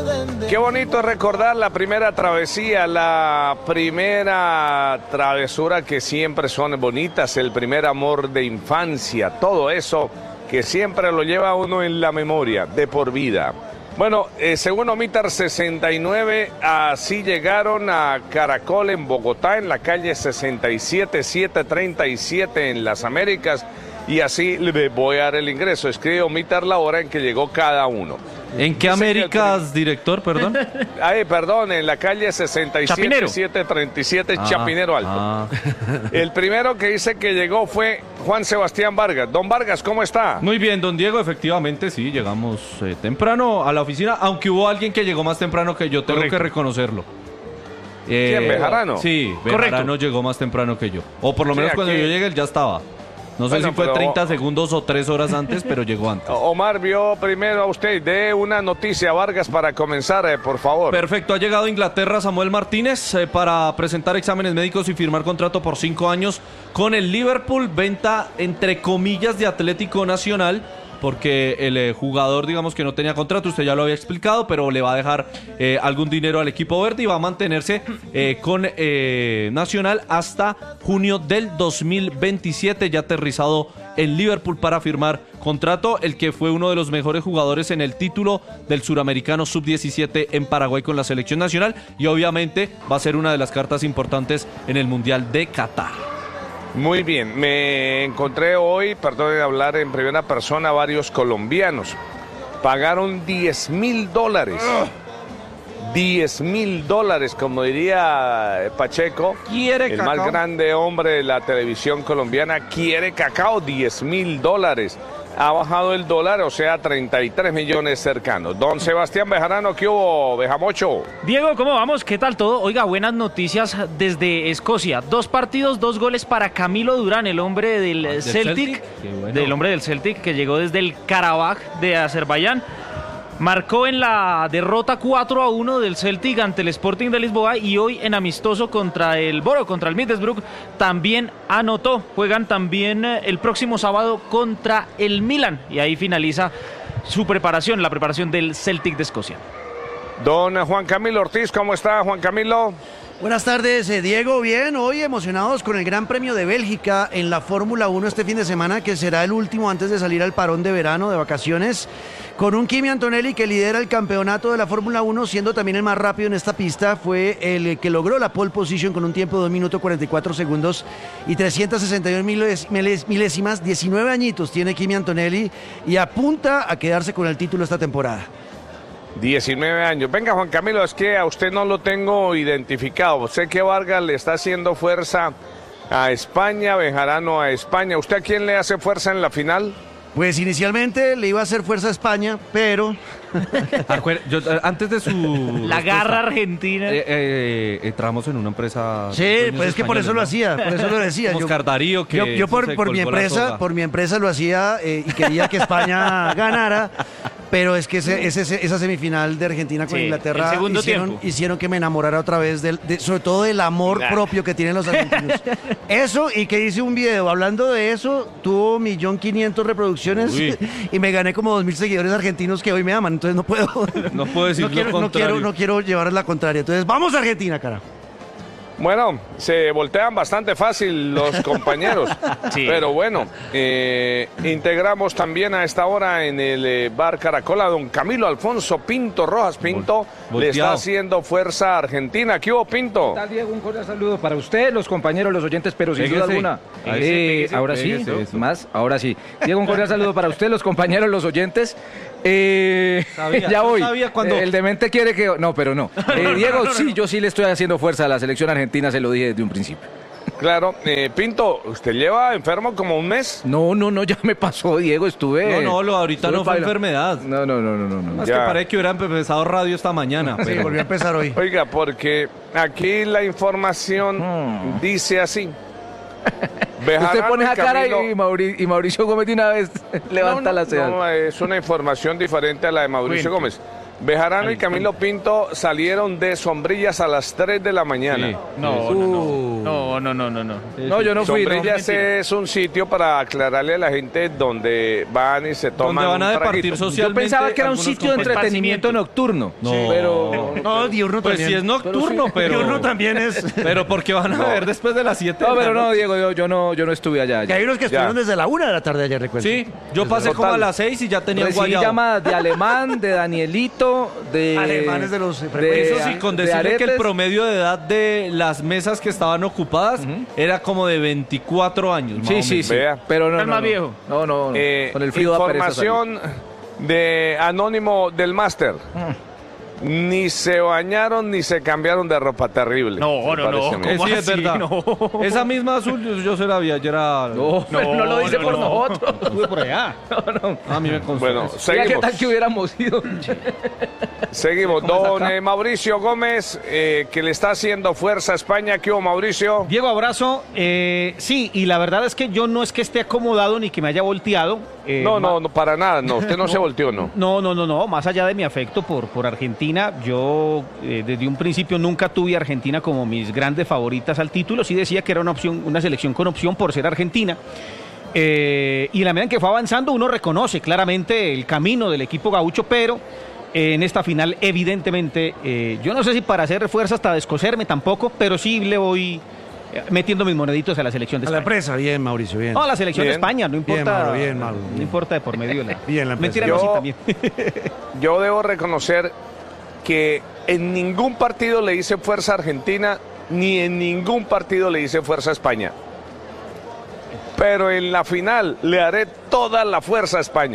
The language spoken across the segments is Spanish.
Qué bonito recordar la primera travesía, la primera travesura que siempre son bonitas, el primer amor de infancia, todo eso que siempre lo lleva a uno en la memoria de por vida. Bueno, según Omitar 69, así llegaron a Caracol en Bogotá, en la calle 67737 en Las Américas, y así le voy a dar el ingreso. Escribe Omitar la hora en que llegó cada uno. ¿En qué Américas, director, perdón? Perdón, en la calle 67737 Chapinero Alto. El primero que dice que llegó fue Juan Sebastián Vargas. Don Vargas, ¿cómo está? Muy bien, don Diego, efectivamente sí, llegamos temprano a la oficina, aunque hubo alguien que llegó más temprano que yo, tengo que reconocerlo. ¿Quién, Bejarano? Sí, Bejarano llegó más temprano que yo. O por lo menos cuando yo llegué, él ya estaba. No sé si fue 30 segundos o 3 horas antes, pero llegó antes. Omar vio primero a usted. Dé una noticia, Vargas, para comenzar, por favor. Perfecto, ha llegado a Inglaterra Samuel Martínez para presentar exámenes médicos y firmar contrato por 5 años con el Liverpool. Venta, entre comillas, de Atlético Nacional, porque el jugador, digamos que no tenía contrato, usted ya lo había explicado, pero le va a dejar algún dinero al equipo verde y va a mantenerse con Nacional hasta junio del 2027, ya aterrizado en Liverpool para firmar contrato, el que fue uno de los mejores jugadores en el título del Suramericano Sub-17 en Paraguay con la selección nacional, y obviamente va a ser una de las cartas importantes en el Mundial de Qatar. Muy bien, me encontré hoy, perdón de hablar en primera persona, varios colombianos. Pagaron $10,000. $10,000, como diría Pacheco, el cacao. más grande hombre de la televisión colombiana, quiere cacao. $10,000. Ha bajado el dólar, o sea, 33 millones cercanos. Don Sebastián Bejarano, ¿qué hubo, Bejamocho? Diego, ¿cómo vamos? ¿Qué tal todo? Oiga, buenas noticias desde Escocia. 2 partidos, 2 goles para Camilo Durán, el hombre del Celtic. Bueno. Del hombre del Celtic, que llegó desde el Karabaj de Azerbaiyán. Marcó en la derrota 4-1 del Celtic ante el Sporting de Lisboa, y hoy en amistoso contra el Boro, contra el Middlesbrough, también anotó. Juegan también el próximo sábado contra el Milan, y ahí finaliza su preparación, la preparación del Celtic de Escocia. Don Juan Camilo Ortiz, ¿cómo está, Juan Camilo? Buenas tardes, Diego. Bien, hoy emocionados con el Gran Premio de Bélgica en la Fórmula 1 este fin de semana, que será el último antes de salir al parón de verano, de vacaciones, con un Kimi Antonelli que lidera el campeonato de la Fórmula 1, siendo también el más rápido en esta pista. Fue el que logró la pole position con un tiempo de 2 minutos 44 segundos y 362 milésimas. 19 añitos tiene Kimi Antonelli y apunta a quedarse con el título esta temporada. 19 años. Venga, Juan Camilo, es que a usted no lo tengo identificado. Sé que Vargas le está haciendo fuerza a España, Bejarano a España. ¿Usted a quién le hace fuerza en la final? Pues inicialmente le iba a hacer fuerza a España, pero... Antes de su... La garra argentina. Entramos en una empresa... Sí, pues es que por eso lo hacía, por eso lo decía. Oscar Darío, que yo por mi empresa lo hacía y quería que España ganara, pero es que esa semifinal de Argentina con Inglaterra el segundo hicieron que me enamorara otra vez, sobre todo del amor propio que tienen los argentinos. Eso, y que hice un video hablando de eso, tuvo 1.500.000 reproducciones. Uy. Y me gané como 2.000 seguidores argentinos que hoy me aman, entonces no puedo decir lo contrario. No quiero llevar la contraria. Entonces, ¡vamos a Argentina, cara! Bueno, se voltean bastante fácil los compañeros, sí. Pero bueno, integramos también a esta hora en el Bar Caracol a don Camilo Alfonso Pinto Rojas. Pinto le está haciendo fuerza a Argentina. ¿Qué hubo, Pinto? ¿Qué tal, Diego? Un cordial saludo para usted, los compañeros, los oyentes, pero sin duda alguna. Ahora sí, más, ahora sí. Diego, un cordial saludo para usted, los compañeros, los oyentes. Ya voy. El demente quiere que... No, pero no. Diego, sí, yo sí le estoy haciendo fuerza a la selección argentina, se lo dije desde un principio. Claro, Pinto, ¿usted lleva enfermo como un mes? No, ya me pasó, Diego, estuve... ahorita no fue enfermedad. No. Más que parece que hubiera empezado radio esta mañana. Sí, volvió a empezar hoy. Oiga, porque aquí la información dice así. Usted pone esa cara y Mauricio Gómez de una vez levanta la ceja. No, es una información diferente a la de Mauricio Gómez. Bejarano y Camilo Pinto salieron de Sombrillas a las 3 de la mañana. Sí. No, yo no fui. Sombrillas es un sitio, para aclararle a la gente, donde van y se toman donde van a un departir traguito. socialmente. Yo pensaba que era un sitio de entretenimiento nocturno. No, pero... No, diurno pues también. sí es nocturno, pero... Diurno también es. Pero porque van a ver después de las 7. No, pero no, Diego, yo no estuve allá. Que hay unos que estuvieron desde la 1 de la tarde ayer, recuerdo. Sí, yo pasé como a las 6 y ya tenía Recibí guayabo. llamadas de Alemán, de Danielito, de... Alemanes de los Eso sí, con de decirle que el Aretes. promedio de edad de las mesas que estaban ocupadas era como de 24 años. más o Sí, menos. sí, sí. Vea. Pero no, El más viejo. No. Con el frío da pereza salir. Información de Anónimo del Máster. Ni se bañaron ni se cambiaron de ropa, terrible. No. me parece a mí. ¿Cómo Sí, es así? verdad. No. Esa misma azul yo se la vi ayer a... No, pero no lo dice por nosotros. Estuve por allá. A mí me consta. Bueno, eso. Mira, ¿qué seguimos. tal que hubiéramos ido? Seguimos. Don Mauricio Gómez, que le está haciendo fuerza a España. ¿Qué hubo, Mauricio? Diego, abrazo. Sí, y la verdad es que yo no es que esté acomodado ni que me haya volteado. No, para nada. No, usted no se volteó, ¿no? No. Más allá de mi afecto por Argentina, yo desde un principio nunca tuve a Argentina como mis grandes favoritas al título. Sí decía que era una selección con opción por ser Argentina. Y en la medida en que fue avanzando, uno reconoce claramente el camino del equipo gaucho, pero en esta final, evidentemente, yo no sé si para hacer fuerza hasta descoserme tampoco, pero sí le voy metiendo mis moneditos a la selección de A España. la presa, bien, Mauricio, bien. No, a la selección Bien. de España, no importa. Bien, Mauro, bien. No importa de por medio. Bien, la empresa. Mentira, Yo- no, sí, también. Yo debo reconocer que en ningún partido le hice fuerza a Argentina, ni en ningún partido le hice fuerza a España. Pero en la final le haré toda la fuerza a España.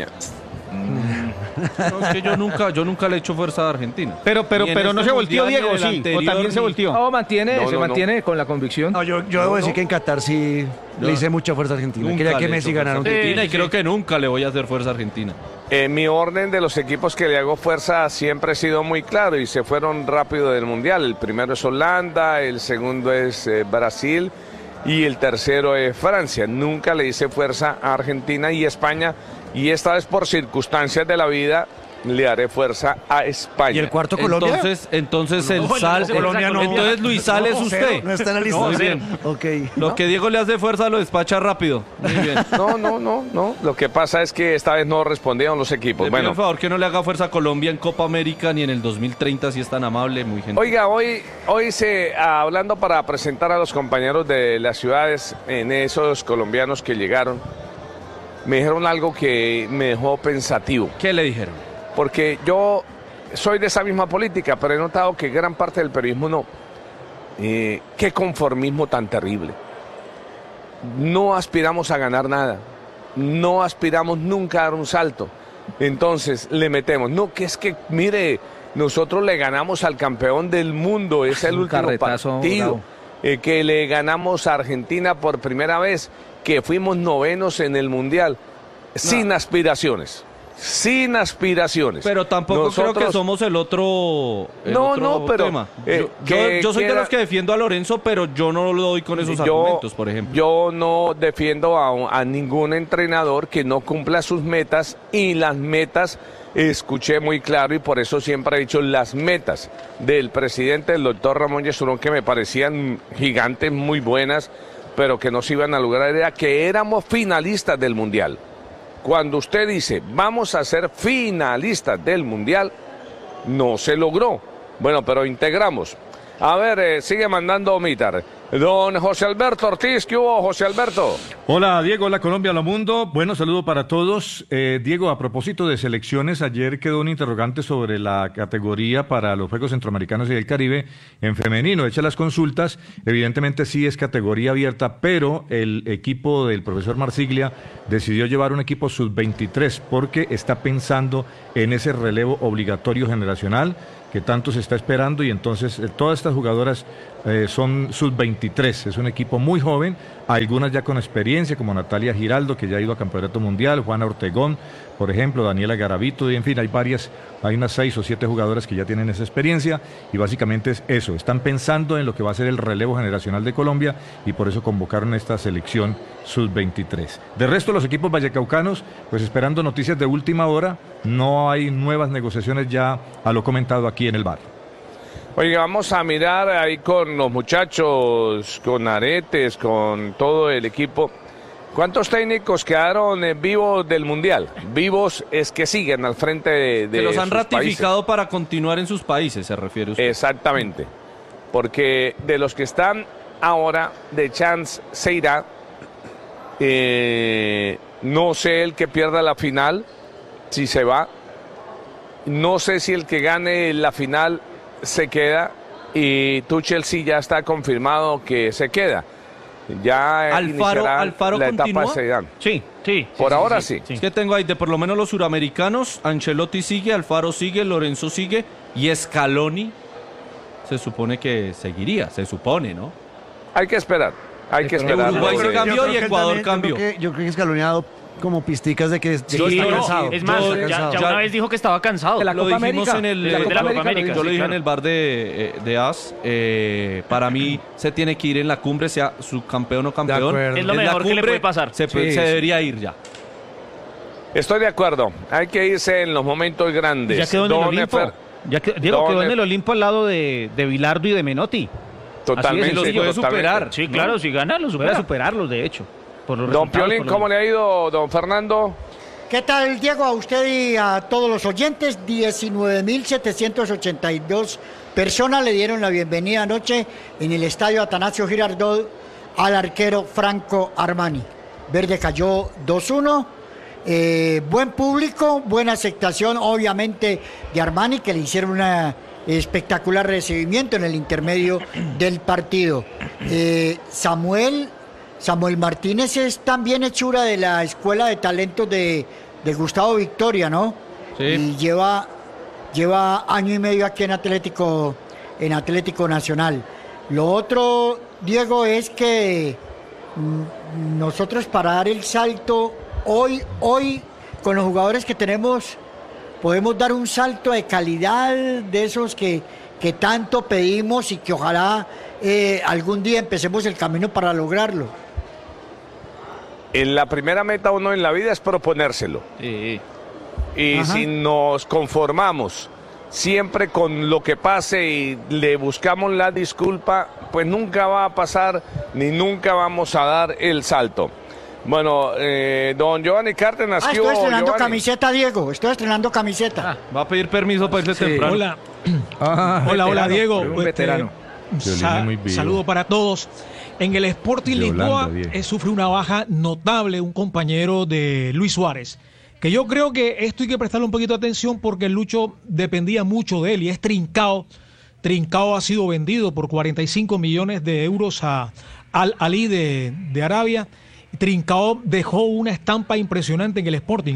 No, es que yo nunca le he hecho fuerza a Argentina. Pero Ni en no este se volteó, mundial, Diego, ni en el sí. O anterior, también se ni- volteó. No, No, se no, mantiene con la convicción. No, yo debo decir que en Qatar sí le hice mucha fuerza a Argentina. Nunca Quería que le he Messi hecho fuerza ganara a un Argentina Sí, y creo que nunca le voy a hacer fuerza a Argentina. Mi orden de los equipos que le hago fuerza siempre ha sido muy claro y se fueron rápido del Mundial. El primero es Holanda, el segundo es Brasil y el tercero es Francia. Nunca le hice fuerza a Argentina y España, y esta vez por circunstancias de la vida le haré fuerza a España. ¿Y el cuarto Colombia? Entonces el No, Sal... Colombia no. Entonces Luis Sal es usted. No está en la lista. Muy bien. Ok. Lo que Diego le hace fuerza lo despacha rápido. Muy bien. No. Lo que pasa es que esta vez no respondieron los equipos. Le pido Bueno, por favor que no le haga fuerza a Colombia en Copa América ni en el 2030 si es tan amable, muy gentil. oiga, hoy hablando para presentar a los compañeros de las ciudades, en esos colombianos que llegaron, me dijeron algo que me dejó pensativo. ¿Qué le dijeron? Porque yo soy de esa misma política, pero he notado que gran parte del periodismo no. Qué conformismo tan terrible. No aspiramos a ganar nada. No aspiramos nunca a dar un salto. Entonces le metemos. No, que es que, mire, nosotros le ganamos al campeón del mundo. Es el Un último carretazo, partido. Que le ganamos a Argentina por primera vez. Que fuimos novenos en el Mundial. Sin aspiraciones. Sin aspiraciones. Pero tampoco creo que somos el otro, pero, tema. que Yo soy de quiera- los que defiendo a Lorenzo, pero yo no lo doy con esos argumentos, por ejemplo. Yo no defiendo a ningún entrenador que no cumpla sus metas, y las metas, escuché muy claro y por eso siempre he dicho, las metas del presidente, el doctor Ramón Yesurún, que me parecían gigantes, muy buenas, pero que no se iban a lograr, era que éramos finalistas del Mundial. Cuando usted dice, vamos a ser finalistas del Mundial, no se logró. Bueno, pero integramos. A ver, sigue mandando Mitar. Don José Alberto Ortiz, ¿qué hubo, José Alberto? Hola Diego, hola Colombia, hola mundo. Bueno, saludo para todos. Diego, a propósito de selecciones, ayer quedó un interrogante sobre la categoría para los Juegos Centroamericanos y del Caribe en femenino. Hecha las consultas, evidentemente sí es categoría abierta, pero el equipo del profesor Marsiglia decidió llevar un equipo sub-23 porque está pensando en ese relevo obligatorio generacional que tanto se está esperando, y entonces todas estas jugadoras son sub-23 sub-23. Es un equipo muy joven, algunas ya con experiencia, como Natalia Giraldo, que ya ha ido a Campeonato Mundial, Juana Ortegón, por ejemplo, Daniela Garavito, y en fin, hay unas 6 o 7 jugadoras que ya tienen esa experiencia, y básicamente es eso, están pensando en lo que va a ser el relevo generacional de Colombia, y por eso convocaron esta selección sub-23. De resto, los equipos vallecaucanos, pues esperando noticias de última hora, no hay nuevas negociaciones ya a lo comentado aquí en el bar. Oye, vamos a mirar ahí con los muchachos, con Aretes, con todo el equipo. ¿Cuántos técnicos quedaron vivos del Mundial? Vivos es que siguen al frente de que los han ratificado países. para continuar en sus países, se refiere usted. Exactamente. Porque de los que están ahora, de chance se irá. No sé el que pierda la final, si se va. No sé si el que gane la final se queda, y Tuchel sí ya está confirmado que se queda. Ya Alfaro la continúa. etapa de Zidane. Sí. Por ahora sí. Es que tengo ahí de por lo menos los suramericanos, Ancelotti sigue, Alfaro sigue, Lorenzo sigue, y Scaloni se supone que seguiría, se supone, ¿no? Hay que esperar. Uruguay se cambió y Ecuador cambió. Yo creo que Scaloni ha dado como pisticas de que está cansado. Es más, ya una vez dijo que estaba cansado. Lo dijimos en el de la Copa América. Yo lo dije en el bar de AS. Para mí se tiene que ir en la cumbre, sea subcampeón o campeón. Es lo mejor que le puede pasar. Se debería ir ya. Estoy de acuerdo. Hay que irse en los momentos grandes. Ya quedó en el Olimpo. Diego quedó en el Olimpo al lado de Bilardo y de Menotti. Totalmente. Los puede superar. Sí, claro, si gana, los supera. Puede superarlos, de hecho. Don Piolín, ¿cómo le ha ido, don Fernando? ¿Qué tal, Diego? A usted y a todos los oyentes, 19.782 personas le dieron la bienvenida anoche en el estadio Atanasio Girardot al arquero Franco Armani. Verde cayó 2-1. Buen público, buena aceptación, obviamente, de Armani, que le hicieron una espectacular recibimiento en el intermedio del partido. Samuel Martínez es también hechura de la Escuela de Talentos de Gustavo Victoria, ¿no? Sí. Y lleva año y medio aquí en Atlético Nacional. Lo otro, Diego, es que nosotros para dar el salto hoy con los jugadores que tenemos podemos dar un salto de calidad de esos que tanto pedimos y que ojalá algún día empecemos el camino para lograrlo. En la primera meta uno en la vida es proponérselo. Y si nos conformamos siempre con lo que pase y le buscamos la disculpa, pues nunca va a pasar ni nunca vamos a dar el salto. Bueno, don Giovanni Cárdenas. Estoy estrenando camiseta, Diego. Estoy estrenando camiseta. Va a pedir permiso para irse temprano. Hola. Hola, Diego. Un veterano. Saludo para todos. En el Sporting Lisboa sufre una baja notable un compañero de Luis Suárez, que yo creo que esto hay que prestarle un poquito de atención porque el Lucho dependía mucho de él y es Trincao. Trincao ha sido vendido por 45 millones de euros a Al Ahly de Arabia. Trincao dejó una estampa impresionante en el Sporting,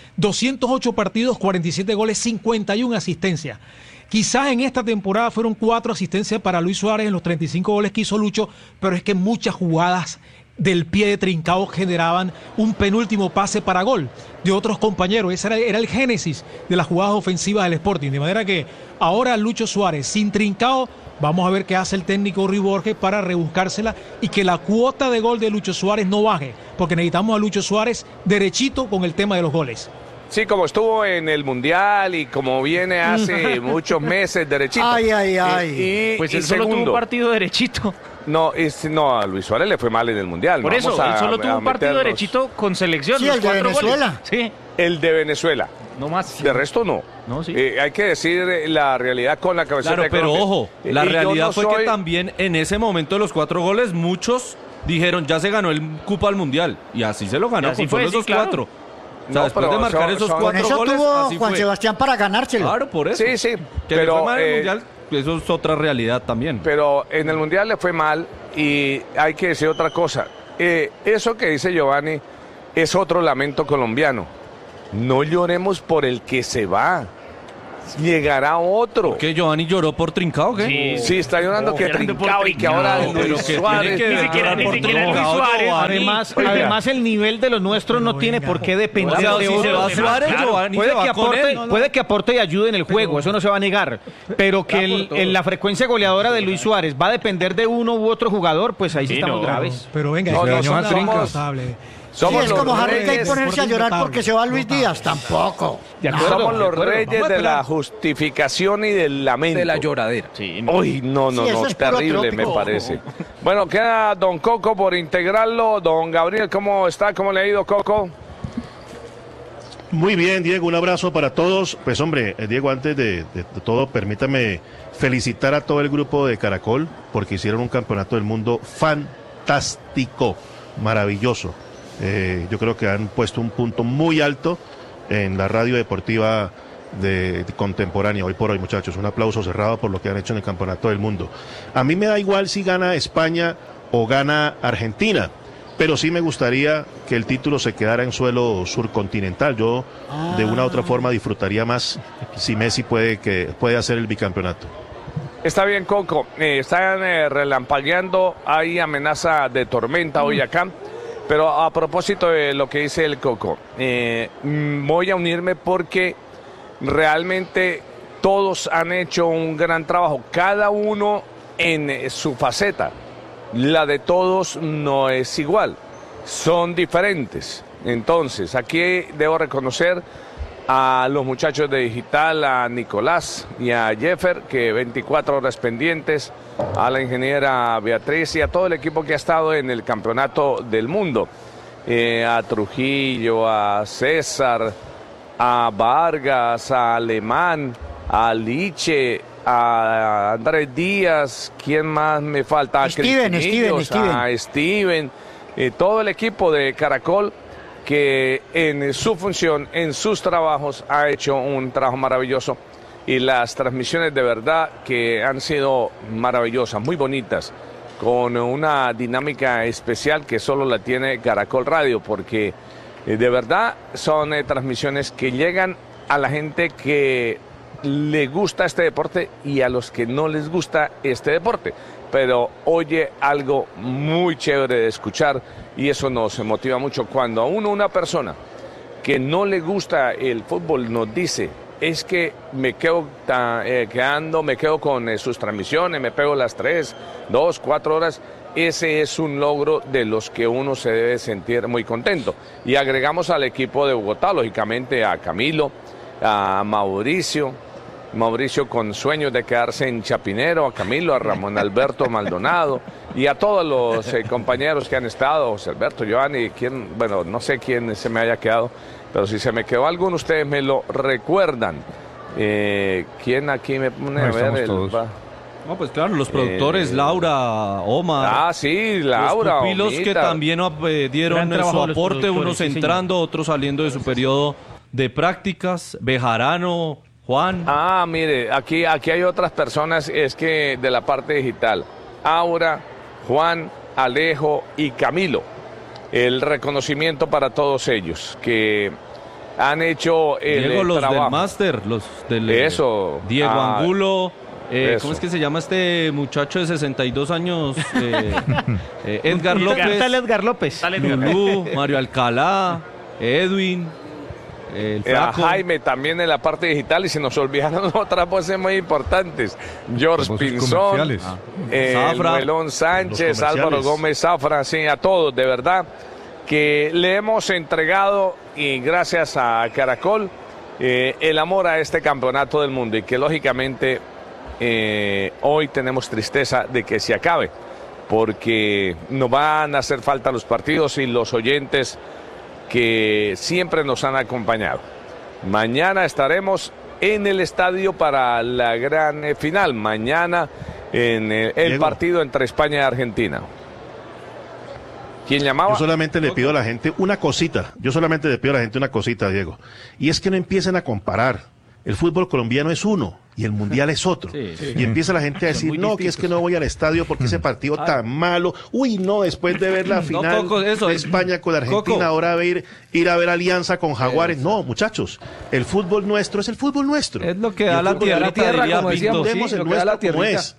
208 partidos, 47 goles, 51 asistencias. Quizás en esta temporada fueron 4 asistencias para Luis Suárez en los 35 goles que hizo Lucho, pero es que muchas jugadas del pie de Trincao generaban un penúltimo pase para gol de otros compañeros. Ese era el génesis de las jugadas ofensivas del Sporting. De manera que ahora Lucho Suárez sin Trincao, vamos a ver qué hace el técnico Rui Borges para rebuscársela y que la cuota de gol de Lucho Suárez no baje, porque necesitamos a Lucho Suárez derechito con el tema de los goles. Sí, como estuvo en el Mundial y como viene hace muchos meses derechito. Pues él solo tuvo un partido derechito. No, a Luis Suárez le fue mal en el Mundial. Por eso, él solo tuvo un partido derechito con selección. Sí, el de Venezuela. Sí. El de Venezuela. No más. De resto no. No, sí. Hay que decir la realidad con la cabeza de pero Colombia. ojo, la realidad fue que también en ese momento de los 4 goles muchos dijeron ya se ganó el cupo al Mundial y así se lo ganó con solo esos 4. O sea, después de marcar esos 4 goles, tuvo así Juan fue. Sebastián para ganárselo. Claro, por eso. Sí, que le fue mal en el Mundial, eso es otra realidad también. Pero en el Mundial le fue mal y hay que decir otra cosa. Eso que dice Giovanni es otro lamento colombiano. No lloremos por el que se va. llegará otro. ¿Por qué Giovanni lloró por Trincao o qué? Sí, está llorando que Trincao y que ahora Luis Suárez. Ni siquiera Luis Suárez. Además, el nivel de los nuestros no tiene por qué depender de si se va Suárez, Giovanni puede que aporte y ayude en el juego, eso no se va a negar. Pero que la frecuencia goleadora de Luis Suárez va a depender de uno u otro jugador, pues ahí sí estamos graves. Pero venga, Somos es como Harry Kane ponerse a llorar porque se va Luis Díaz, tampoco. Somos los reyes de la justificación y del lamento. De la lloradera. Uy, no, terrible me parece. Bueno, queda don Coco por integrarlo. Don Gabriel, ¿cómo está? ¿Cómo le ha ido, Coco? Muy bien, Diego, un abrazo para todos. Pues hombre, Diego, antes de todo, permítame felicitar a todo el grupo de Caracol porque hicieron un campeonato del mundo fantástico, maravilloso. Yo creo que han puesto un punto muy alto en la radio deportiva de contemporánea hoy por hoy, muchachos. Un aplauso cerrado por lo que han hecho en el campeonato del mundo. A mí me da igual si gana España o gana Argentina, pero sí me gustaría que el título se quedara en suelo surcontinental. Yo de una u otra forma disfrutaría más si Messi puede hacer el bicampeonato. Está bien, Coco. Están relampagueando, hay amenaza de tormenta hoy acá. Pero a propósito de lo que dice el Coco, voy a unirme porque realmente todos han hecho un gran trabajo, cada uno en su faceta. La de todos no es igual, son diferentes. Entonces, aquí debo reconocer a los muchachos de Digital, a Nicolás y a Jeffer, que 24 horas pendientes, a la ingeniera Beatriz y a todo el equipo que ha estado en el campeonato del mundo, a Trujillo, a César, a Vargas, a Alemán, a Liche, a Andrés Díaz, ¿quién más me falta? A Steven. A Steven, todo el equipo de Caracol, que en su función, en sus trabajos, ha hecho un trabajo maravilloso y las transmisiones de verdad que han sido maravillosas, muy bonitas, con una dinámica especial que solo la tiene Caracol Radio, porque de verdad son transmisiones que llegan a la gente que le gusta este deporte y a los que no les gusta este deporte, pero oye algo muy chévere de escuchar y eso nos motiva mucho cuando a una persona que no le gusta el fútbol nos dice: es que me quedo me quedo con sus transmisiones, me pego las 3, 2, 4 horas. Ese es un logro de los que uno se debe sentir muy contento. Y agregamos al equipo de Bogotá, lógicamente, a Camilo, a Mauricio con sueños de quedarse en Chapinero, a Camilo, a Ramón Alberto Maldonado y a todos los compañeros que han estado, José Alberto, Giovanni, no sé quién se me haya quedado, pero si se me quedó alguno, ustedes me lo recuerdan. ¿Quién aquí me pone a ver? No, pues claro, los productores, Laura, Omar. Sí, Laura. Los pupilos que también dieron su aporte, unos entrando, otros saliendo de su periodo de prácticas. Bejarano, Juan. Mire, aquí hay otras personas, es que de la parte digital. Aura, Juan, Alejo y Camilo. El reconocimiento para todos ellos que han hecho el Diego, los trabajo. Del máster, los del Eso. Diego Angulo. ¿Cómo es que se llama este muchacho de 62 años? Edgar López. Edgar López. Lulú, Mario Alcalá, Edwin. A Jaime también en la parte digital y se nos olvidaron otras voces muy importantes. George Pinzón, Melón Sánchez, Álvaro Gómez Zafra, sí, a todos, de verdad, que le hemos entregado, y gracias a Caracol, el amor a este campeonato del mundo y que lógicamente hoy tenemos tristeza de que se acabe, porque nos van a hacer falta los partidos y los oyentes que siempre nos han acompañado. Mañana estaremos en el estadio para la gran final. Mañana en el partido entre España y Argentina. ¿Quién llamaba? Yo solamente le pido a la gente una cosita. Diego. Y es que no empiecen a comparar. el fútbol colombiano es uno y el mundial es otro. Y empieza la gente a decir, no, que es que no voy al estadio porque ese partido tan malo. Uy, no, después de ver la final de España con Argentina, ahora ir a ver Alianza con Jaguares. No, muchachos, el fútbol nuestro es el fútbol nuestro. Es lo que da la tierra, como decíamos, el nuestro como es.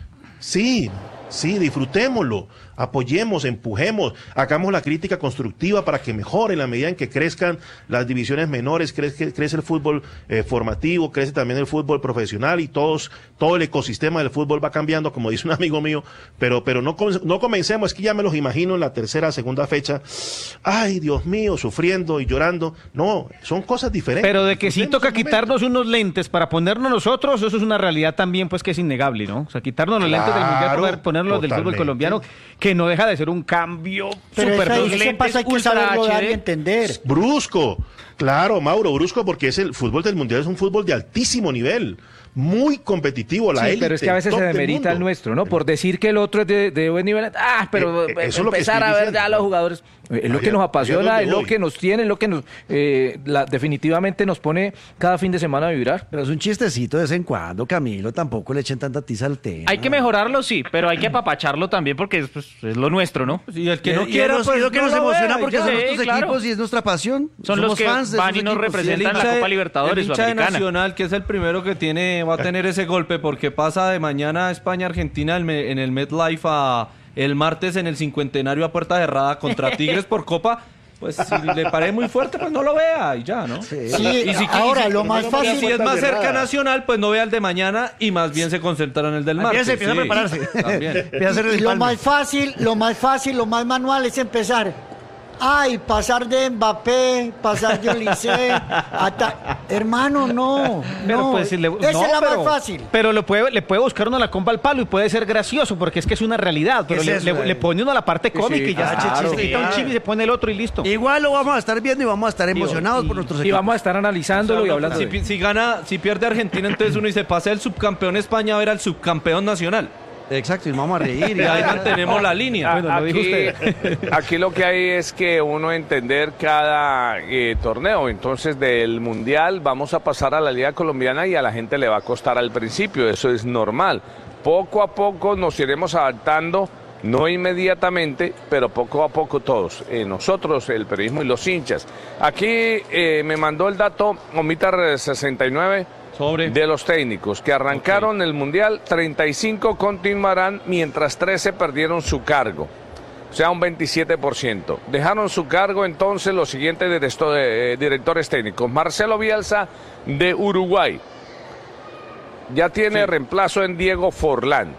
Sí, disfrutémoslo, apoyemos, empujemos, hagamos la crítica constructiva para que mejore en la medida en que crezcan las divisiones menores, crece el fútbol formativo, crece también el fútbol profesional y todo el ecosistema del fútbol va cambiando, como dice un amigo mío, pero no comencemos, es que ya me los imagino en la tercera, segunda fecha, ay Dios mío, sufriendo y llorando, no, son cosas diferentes. Pero de que sí toca quitarnos unos lentes para ponernos nosotros, eso es una realidad también pues que es innegable, ¿no? O sea, quitarnos los lentes del mundial para ponerlos del fútbol colombiano, que no deja de ser un cambio súper ese paso hay que saberlo dar y entender. Brusco, claro, Mauro, brusco porque el fútbol del mundial es un fútbol de altísimo nivel, muy competitivo, la élite. Pero es que a veces se demerita el nuestro, ¿no? Por decir que el otro es de buen nivel. Pero empezar a ver ya a los jugadores. Es lo que nos apasiona, es lo que nos tiene, es lo que nos definitivamente nos pone cada fin de semana a vibrar. Pero es un chistecito de vez en cuando, Camilo, tampoco le echen tanta tiza al tema. Hay que mejorarlo, sí, pero hay que apapacharlo también porque es lo nuestro, ¿no? Y el que no quiera, pues lo que nos emociona porque son nuestros equipos y es nuestra pasión. Son los que van y nos representan en la Copa Libertadores Sudamericana. El hincha de Nacional, que es el primero que va a tener ese golpe porque pasa de mañana España-Argentina en el MetLife el martes en el cincuentenario a puerta cerrada contra Tigres por Copa, pues si le parece muy fuerte, pues no lo vea y ya, ¿no? Sí, y si, ahora lo más fácil... Si es más cerca Nacional, pues no vea el de mañana y más bien se concentra en el del martes. Se empieza a prepararse. Lo más fácil, lo más manual es empezar. Pasar de Mbappé, pasar de Olise, hermano, no. Pues, esa es la más fácil. Pero le puede buscar uno la compa al palo y puede ser gracioso, porque es que es una realidad. Pero le pone uno la parte cómica y ya quita un chip y se pone el otro y listo. Igual lo vamos a estar viendo y vamos a estar emocionados por nuestros equipos. Y vamos a estar analizándolo y hablando. Si pierde Argentina, entonces uno dice, pasa el subcampeón España a ver al subcampeón nacional. Exacto, y vamos a reír. Y ahí mantenemos la línea. Bueno, lo dijo usted. Aquí lo que hay es que uno entender cada torneo. Entonces, del Mundial vamos a pasar a la Liga Colombiana y a la gente le va a costar al principio. Eso es normal. Poco a poco nos iremos adaptando, no inmediatamente, pero poco a poco todos. Nosotros, el periodismo y los hinchas. Aquí me mandó el dato Omitar 69. De los técnicos que arrancaron el Mundial, 35 continuarán mientras 13 perdieron su cargo, o sea un 27%. Dejaron su cargo entonces los siguientes directores técnicos. Marcelo Bielsa de Uruguay, ya tiene reemplazo en Diego Forlán.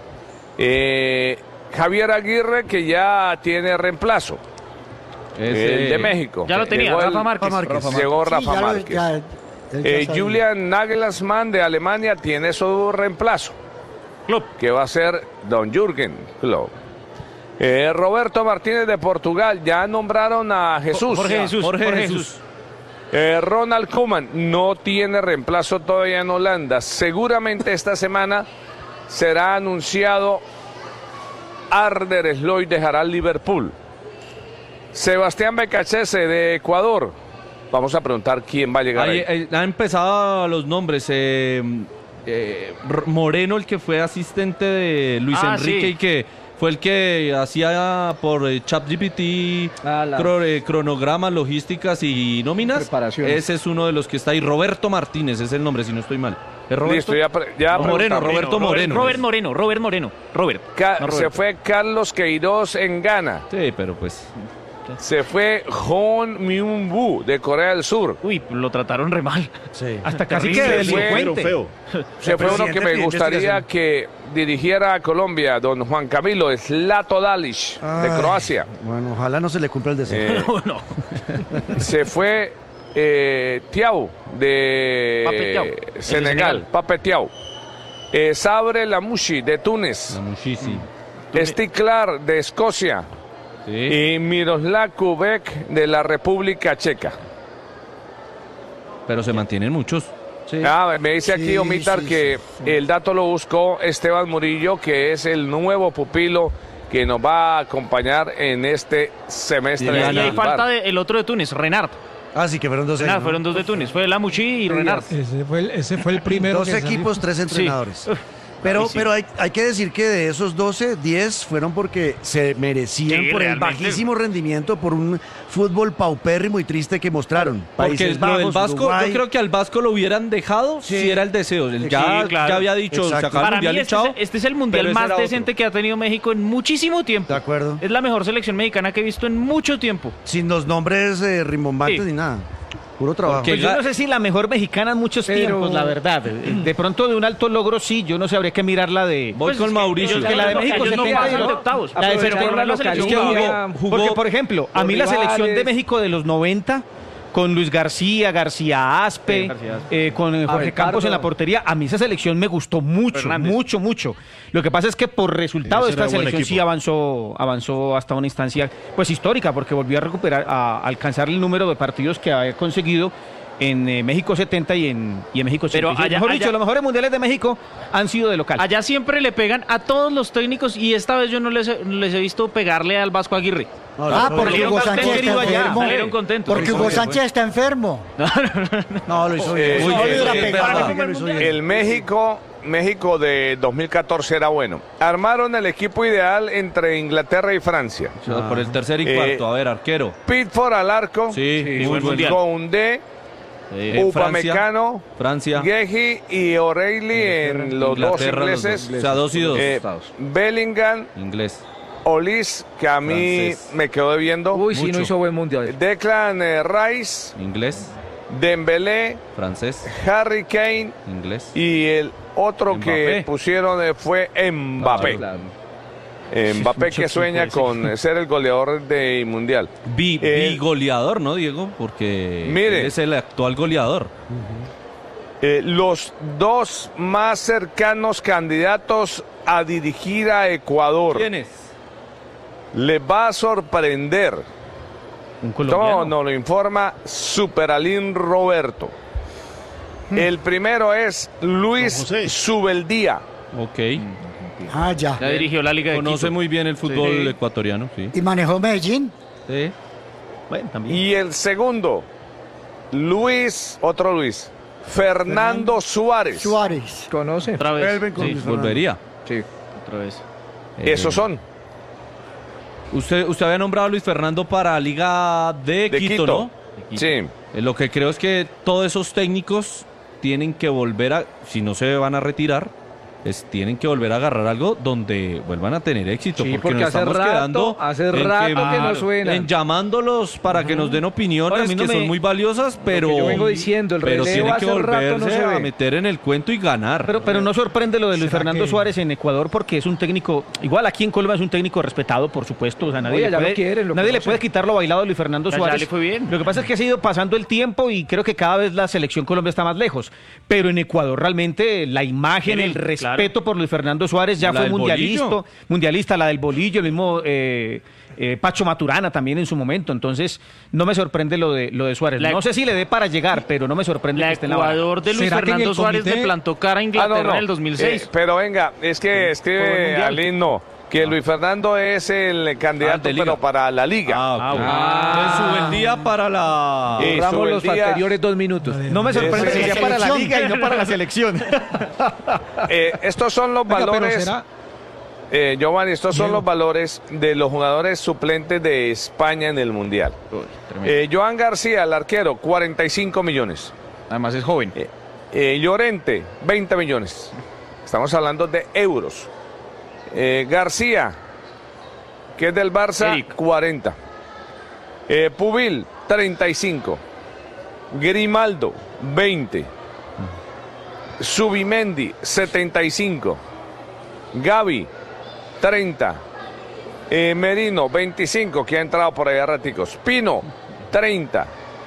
Javier Aguirre, que ya tiene reemplazo. El de México. Ya lo tenía, Rafa Márquez. Llegó Rafa Márquez. Julian Nagelsmann de Alemania tiene su reemplazo, que va a ser Don Jürgen Klopp. Roberto Martínez de Portugal, ya nombraron a Jesús. Jorge Jesús. Ronald Koeman no tiene reemplazo todavía en Holanda. Seguramente esta semana será anunciado. Arder Sloy dejará el Liverpool. Sebastián Becachese de Ecuador. Vamos a preguntar quién va a llegar ahí. Han empezado los nombres. Moreno, el que fue asistente de Luis Enrique y que fue el que hacía por ChatGPT cronogramas, logísticas y nóminas. Ese es uno de los que está ahí. Roberto Martínez es el nombre, si no estoy mal. ¿Es Roberto? Listo, Roberto Moreno. Se fue Carlos Queiroz en Ghana. Sí, pero pues... Se fue Hon Myung-woo de Corea del Sur. Uy, lo trataron re mal. Sí. Hasta casi que delincuente. Se fue uno que me gustaría que dirigiera a Colombia, don Juan Camilo Zlato Dalic, de Croacia. Bueno, ojalá no se le cumpla el deseo. No. Se fue Thiaw de Senegal, Pape Thiaw. Sabre Lamouchi de Túnez. Lamouchi, sí. Stiklar de Escocia. Sí. Y Miroslav Kubek de la República Checa. Pero se mantienen muchos. Sí. Me dice aquí Omitar que el dato lo buscó Esteban Murillo, que es el nuevo pupilo que nos va a acompañar en este semestre. Y ahí falta el otro de Túnez, Renard. Sí, que fueron 2 ¿no? Fueron 2 de Túnez, fue Lamouchi y Renard. Ese fue el primero. 2 equipos, 3 entrenadores. Sí. Pero hay que decir que de esos 12, 10 fueron porque se merecían por el bajísimo rendimiento, por un fútbol paupérrimo y triste que mostraron. Porque lo del Vasco, Uruguay. Yo creo que al Vasco lo hubieran dejado si era el deseo. Ya había dicho, para mí este es el mundial más decente que ha tenido México en muchísimo tiempo. De acuerdo. Es la mejor selección mexicana que he visto en mucho tiempo. Sin los nombres rimbombantes ni nada. Puro trabajo. Pues yo no sé si la mejor mexicana en muchos tiempos, la verdad. De pronto de un alto logro sí, yo no sé, habría que mirarla de... Voy con Mauricio. Que la de México se tenga de octavos. Porque, por ejemplo, a mí la selección de México de los 90... con Luis García Aspe, con Jorge Campos en la portería. A mí esa selección me gustó mucho. Lo que pasa es que por resultado esta selección sí avanzó hasta una instancia pues histórica, porque volvió a recuperar, a alcanzar el número de partidos que había conseguido en México 70 y en México 80. Pero mejor dicho, los mejores mundiales de México han sido de local. Allá siempre le pegan a todos los técnicos y esta vez yo no les he visto pegarle al Vasco Aguirre. Porque Hugo Sánchez está enfermo. Porque Hugo Sánchez está enfermo. No, lo hizo bien. El México de 2014 era bueno. Armaron el equipo ideal entre Inglaterra y Francia. Por el tercer y cuarto. A ver, arquero. Pickford al arco. Sí, muy buen. Koundé. Upamecano, Francia, Guehi y O'Reilly en los dos ingleses. O sea, 2 y 2. Bellingham, inglés. Olis, que a mí me quedó debiendo. Sí, no hizo buen mundial. Declan Rice, inglés. Dembélé, francés. Harry Kane, inglés. Y el otro Mbappé. Que pusieron fue Mbappé. Claro. Mbappé que sueña con ser el goleador del Mundial. Goleador, ¿no, Diego? Porque mire, es el actual goleador. Los 2 más cercanos candidatos a dirigir a Ecuador. ¿Quiénes? Les va a sorprender. ¿Un colombiano? Todo nos lo informa Superalín Roberto. El primero es Luis Subeldía. Ok. Ya dirigió la Liga de Conoce Quito. muy bien el fútbol ecuatoriano, sí. ¿Y manejó Medellín? Sí. Bueno, también. Y el segundo, Fernando Suárez. ¿Conoce? Otra vez. Volvería. Sí. Otra vez. Esos son. Usted había nombrado a Luis Fernando para Liga de Quito, ¿no? Sí. Lo que creo es que todos esos técnicos tienen que volver si no se van a retirar, tienen que volver a agarrar algo donde vuelvan a tener éxito, porque nos estamos quedando hace rato que no suena en llamándolos para que nos den opiniones que son muy valiosas, pero yo vengo diciendo, el pero tienen que volverse no a meter en el cuento y ganar. Pero no sorprende lo de Luis Fernando Suárez en Ecuador, porque es un técnico, igual aquí en Colombia es un técnico respetado, por supuesto, o sea, nadie le puede quitar lo bailado a Luis Fernando Suárez. Ya le fue bien. Lo que pasa es que ha ido pasando el tiempo y creo que cada vez la selección Colombia está más lejos, pero en Ecuador realmente la imagen, el respeto por Luis Fernando Suárez ya fue mundialista, la del bolillo, el mismo Pacho Maturana también en su momento. Entonces no me sorprende lo de Suárez. No sé si le dé para llegar, pero no me sorprende que esté en la banda. Ecuador de Luis Fernando Suárez le plantó cara a Inglaterra en el 2006. Pero venga, es que escribe Alín que Luis Fernando es el candidato, pero para la Liga. Subeldía para la... Borramos los anteriores 2 minutos. No me sorprende que sea para la Liga y no para la selección. Estos son los valores... Giovanni, estos son los valores de los jugadores suplentes de España en el Mundial. Joan García, el arquero, 45 millones. Además es joven. Llorente, 20 millones. Estamos hablando de euros. García, que es del Barça, 40. Pubil, 35. Grimaldo, 20. Subimendi, 75. Gavi, 30. Merino, 25, que ha entrado por allá raticos. Pino, 30.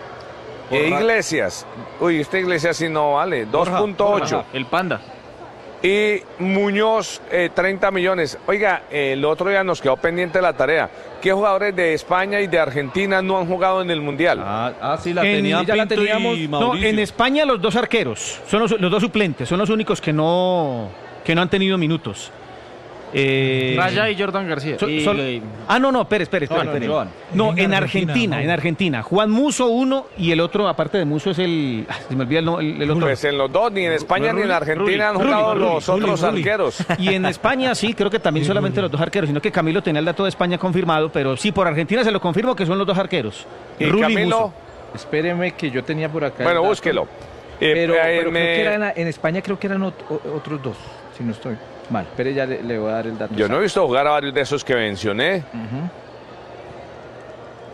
Iglesias, Iglesias sí no vale, 2.8. El Panda. Y Muñoz, 30 millones. Oiga, el otro día nos quedó pendiente la tarea. ¿Qué jugadores de España y de Argentina no han jugado en el Mundial? Sí, la teníamos. No, en España los 2 arqueros, son los 2 suplentes, son los únicos que no han tenido minutos. Raya y Jordan García. Espere. No, en Argentina. Juan Musso uno y el otro, aparte de Musso, es el... se me olvida el otro. Pues en los dos, ni en España ni en Argentina han jugado los otros arqueros. Y en España sí, creo que también solamente los dos arqueros, sino que Camilo tenía el dato de España confirmado, pero sí, por Argentina se lo confirmo que son los dos arqueros. ¿Y Camilo? Espéreme que yo tenía por acá. Bueno, búsquelo. Pero creo que en España creo que eran otros dos, si no estoy mal. Pero ya le voy a dar el dato. Yo no he visto jugar a varios de esos que mencioné.